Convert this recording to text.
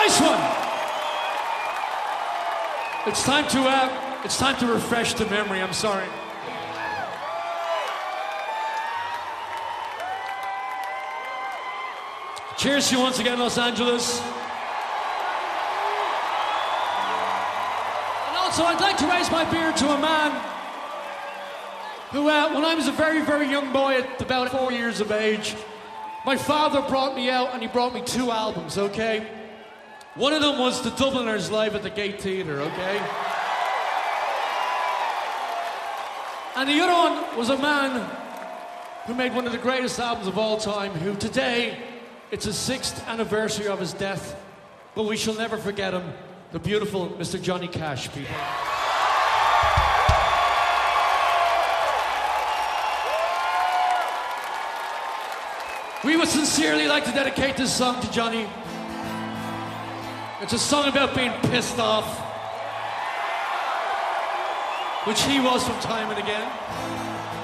Nice one. It's time to refresh the memory. I'm sorry. Cheers to you once again, Los Angeles. And also, I'd like to raise my beer to a man who, when I was a very, very young boy, at about 4 years of age, my father brought me out and he brought me 2 albums, okay? One of them was The Dubliners live at the Gate Theatre, okay? And the other one was a man who made one of the greatest albums of all time, who today, it's the 6th anniversary of his death, but we shall never forget him, the beautiful Mr. Johnny Cash, people. We would sincerely like to dedicate this song to Johnny. It's a song about being pissed off, which he was from time and again.